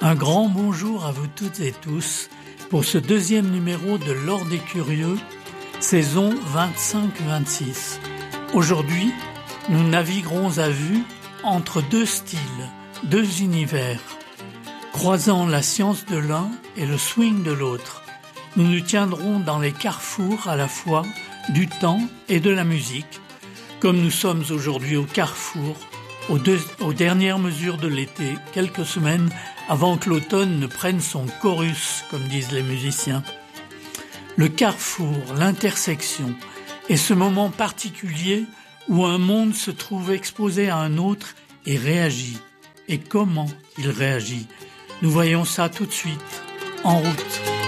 Un grand bonjour à vous toutes et tous pour ce deuxième numéro de l'Or des Curieux, saison 25-26. Aujourd'hui, nous naviguerons à vue entre deux styles, deux univers, croisant la science de l'un et le swing de l'autre. Nous nous tiendrons dans les carrefours à la fois du temps et de la musique, comme nous sommes aujourd'hui au carrefour, aux dernières mesures de l'été, quelques semaines avant que l'automne ne prenne son chorus, comme disent les musiciens. Le carrefour, l'intersection, est ce moment particulier où un monde se trouve exposé à un autre et réagit. Et comment il réagit? Nous voyons ça tout de suite. En route.